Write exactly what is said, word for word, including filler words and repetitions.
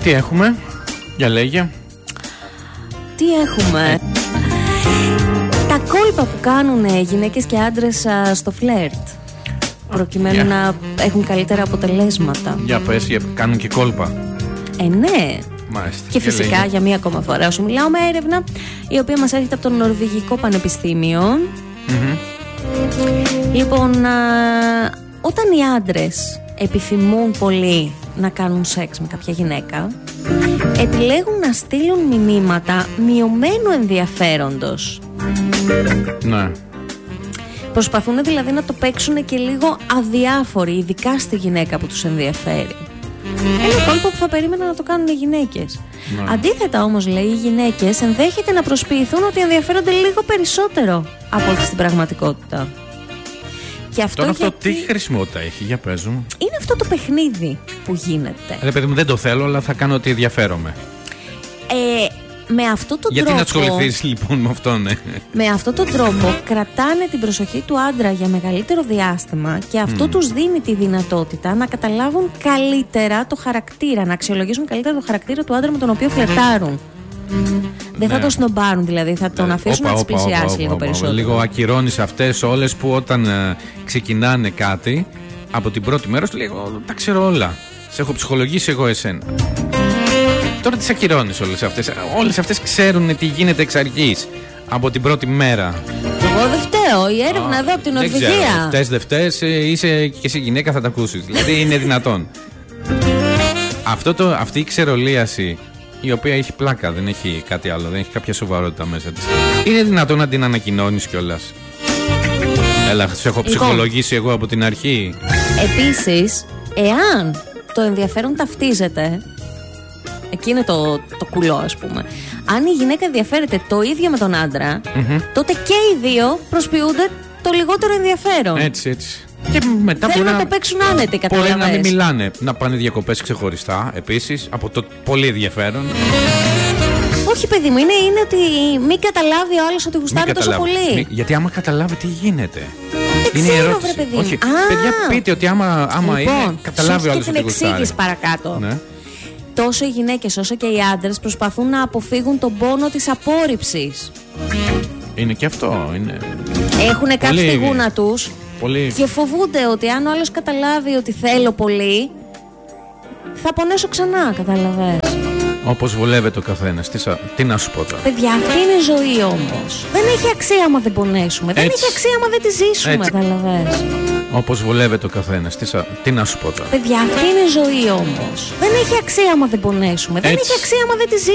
Τι έχουμε, για λέγε. Τι έχουμε. Τα κόλπα που κάνουν γυναίκες και άντρες στο φλερτ, προκειμένου yeah. να έχουν καλύτερα αποτελέσματα. Για πες, για, κάνουν και κόλπα. Ε, ναι. Μάλιστα. Και φυσικά λέγε. Για μία ακόμα φορά σου μιλάω με έρευνα η οποία μας έρχεται από το Νορβηγικό Πανεπιστήμιο. Mm-hmm. Λοιπόν, α, όταν οι άντρες επιθυμούν πολύ να κάνουν σεξ με κάποια γυναίκα, επιλέγουν να στείλουν μηνύματα μειωμένου ενδιαφέροντος. Ναι. Προσπαθούν δηλαδή να το παίξουν και λίγο αδιάφοροι, ειδικά στη γυναίκα που τους ενδιαφέρει. Ένα κόλπο που θα περίμενα να το κάνουν οι γυναίκες. Ναι. Αντίθετα όμως, λέει, οι γυναίκες ενδέχεται να προσποιηθούν ότι ενδιαφέρονται λίγο περισσότερο από ό,τι στην πραγματικότητα. Και αυτό Τώρα αυτό γιατί... τι χρησιμότητα έχει, για πες μου. Είναι αυτό το παιχνίδι που γίνεται. Ρε παιδί μου, δεν το θέλω, αλλά θα κάνω ότι ενδιαφέρομαι. Ε, με αυτόν τον Γιατί τρόπο... Γιατί να ασχοληθείς λοιπόν με αυτό, ναι. Με αυτόν τον τρόπο κρατάνε την προσοχή του άντρα για μεγαλύτερο διάστημα και αυτό mm. τους δίνει τη δυνατότητα να καταλάβουν καλύτερα το χαρακτήρα, να αξιολογήσουν καλύτερα το χαρακτήρα του άντρα με τον οποίο φλερτάρουν. Δεν θα ναι. το σνομπάρουν, δηλαδή θα τον αφήσουν όπα, να τις πλησιάσει όπα, λίγο όπα, περισσότερο. Λίγο ακυρώνεις αυτές όλες που όταν ε, ξεκινάνε κάτι από την πρώτη μέρα σου λίγο τα ξέρω όλα. Σε έχω ψυχολογήσει εγώ εσένα. Τώρα τις ακυρώνεις όλες αυτές. Όλες αυτές ξέρουν τι γίνεται εξ αρχής από την πρώτη μέρα. Εγώ δεν φταίω. Η έρευνα oh, εδώ από την Νορβηγία. Φταίς δεν φταίς, είσαι και εσύ γυναίκα, θα τα ακούσεις. Δηλαδή είναι δυνατόν. Αυτό το, αυτή η ξερολίαση, η οποία έχει πλάκα, δεν έχει κάτι άλλο, δεν έχει κάποια σοβαρότητα μέσα της. Είναι δυνατόν να την ανακοινώνεις κιόλας. Έλα, σε έχω ψυχολογήσει εγώ από την αρχή. Επίσης, εάν το ενδιαφέρον ταυτίζεται, εκεί είναι το, το κουλό, ας πούμε. Αν η γυναίκα ενδιαφέρεται το ίδιο με τον άντρα, mm-hmm. τότε και οι δύο προσποιούνται το λιγότερο ενδιαφέρον. Έτσι, έτσι. Και μετά θέλουν να, να το παίξουν άνετη, καταλαβαίνεις. Μπορεί να μην μιλάνε, να πάνε διακοπές ξεχωριστά επίσης, από το πολύ ενδιαφέρον. Όχι, παιδί μου, είναι, είναι ότι μην καταλάβει ο άλλος ότι γουστάρει τόσο πολύ. Μη, γιατί άμα καταλάβει τι γίνεται. Δεν είναι ξέρω, ερώτηση. βρε παιδί. Όχι, Α, παιδιά, πείτε ότι άμα, άμα λοιπόν, είναι, καταλάβει ο άλλος ότι γουστάρει. Και την εξήγηση παρακάτω. Ναι. Τόσο οι γυναίκες όσο και οι άντρες προσπαθούν να αποφύγουν τον πόνο της απόρριψης. Είναι και αυτό. Είναι... Έχουν κάτι στη γούνα τους πολύ... και φοβούνται ότι αν ο άλλος καταλάβει ότι θέλω πολύ, θα πονέσω ξανά, καταλαβες. Όπως βολεύεται ο καθένας. Τι, τι να σου πω τώρα. Παιδιά, αυτή είναι η ζωή όμως. Δεν έχει αξία άμα δεν πονέσουμε. Έτσι. Δεν έχει αξία άμα δεν τη ζήσουμε, καταλαβες. Όπως βολεύεται ο καθένας. Τι, τι να σου πω τώρα. Παιδιά, αυτή είναι η ζωή όμως. Δεν έχει αξία άμα δεν πονέσουμε. Έτσι. Δεν έχει αξία άμα δεν τη ζήσουμε.